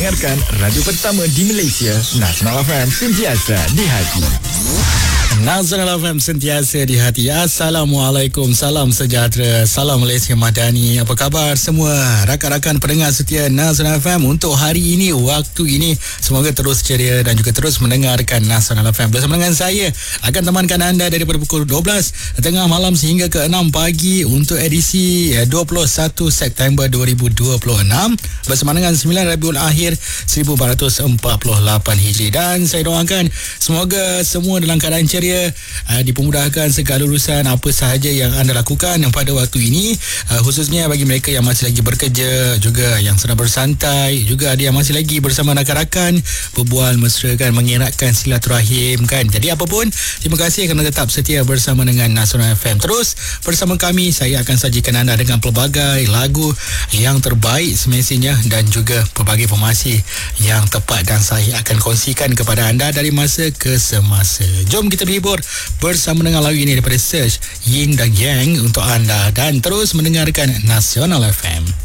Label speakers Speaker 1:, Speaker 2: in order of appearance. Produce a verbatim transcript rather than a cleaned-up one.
Speaker 1: mendengarkan radio pertama di Malaysia, Nasional F M, sentiasa di hati.
Speaker 2: Nasional F M, sentiasa di hati. Assalamualaikum, salam sejahtera, salam Malaysia Madani. Apa khabar semua rakan-rakan pendengar setia Nasional F M untuk hari ini, waktu ini? Semoga terus ceria dan juga terus mendengarkan Nasional F M. Bersama dengan saya akan temankan anda daripada pukul dua belas tengah malam sehingga ke enam pagi untuk edisi dua puluh satu September dua ribu dua puluh enam bersama dengan sembilan Rabiul Akhir seribu empat ratus empat puluh lapan Hijri. Dan saya doakan semoga semua dalam keadaan ceria, Uh, dipermudahkan segala urusan apa sahaja yang anda lakukan pada waktu ini, uh, khususnya bagi mereka yang masih lagi bekerja, juga yang sedang bersantai, juga ada yang masih lagi bersama rakan-rakan berbual mesra kan, mengeratkan silaturahim kan. Jadi apapun, terima kasih kerana tetap setia bersama dengan Nasional F M. Terus bersama kami, saya akan sajikan anda dengan pelbagai lagu yang terbaik semestinya dan juga pelbagai informasi yang tepat dan saya akan kongsikan kepada anda dari masa ke semasa. Jom kita hibur bersama dengan lagu ini daripada Search, Yin dan Yang untuk anda, dan terus mendengarkan Nasional F M.